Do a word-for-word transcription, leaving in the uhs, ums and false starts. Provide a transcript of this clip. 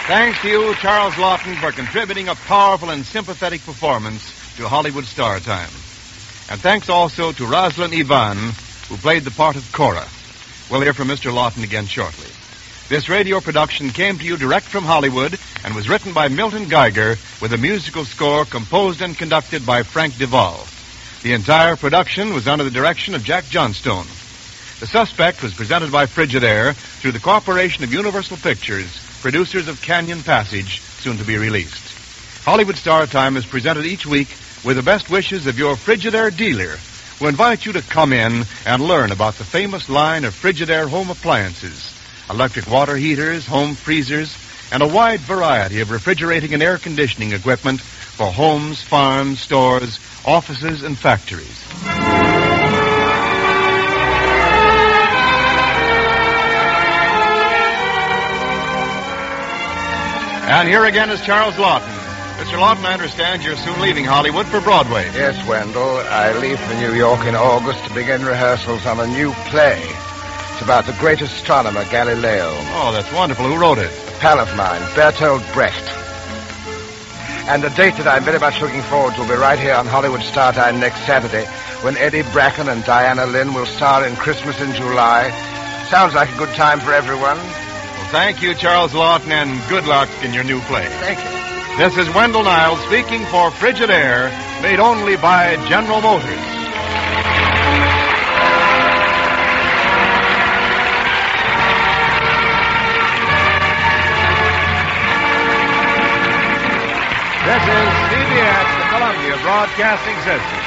Thanks to you, Charles Lawton, for contributing a powerful and sympathetic performance to Hollywood Star Time. And thanks also to Rosalind Ivan, who played the part of Cora. We'll hear from Mister Lawton again shortly. This radio production came to you direct from Hollywood and was written by Milton Geiger with a musical score composed and conducted by Frank Duvall. The entire production was under the direction of Jack Johnstone. The Suspect was presented by Frigidaire through the cooperation of Universal Pictures, producers of Canyon Passage, soon to be released. Hollywood Star Time is presented each week with the best wishes of your Frigidaire dealer, who invite you to come in and learn about the famous line of Frigidaire home appliances, electric water heaters, home freezers, and a wide variety of refrigerating and air conditioning equipment for homes, farms, stores, offices, and factories. And here again is Charles Lawton. Mister Lawton, I understand you're soon leaving Hollywood for Broadway. Yes, Wendell. I leave for New York in August to begin rehearsals on a new play. It's about the great astronomer, Galileo. Oh, that's wonderful. Who wrote it? A pal of mine, Bertolt Brecht. And the date that I'm very much looking forward to will be right here on Hollywood Star Time next Saturday, when Eddie Bracken and Diana Lynn will star in Christmas in July. Sounds like a good time for everyone. Well, thank you, Charles Lawton, and good luck in your new play. Thank you. This is Wendell Niles speaking for Frigidaire, made only by General Motors. This is C B S, the Columbia Broadcasting System.